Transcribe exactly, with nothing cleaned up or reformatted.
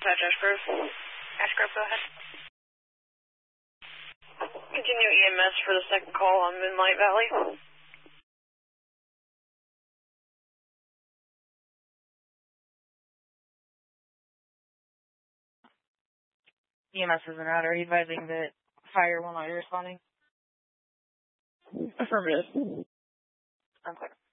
Dispatch, Ash Grove. Ash Grove, go ahead. Continue E M S for the second call on Moonlight Valley. E M S is en route. Are you advising that fire will not be responding? Affirmative. Okay.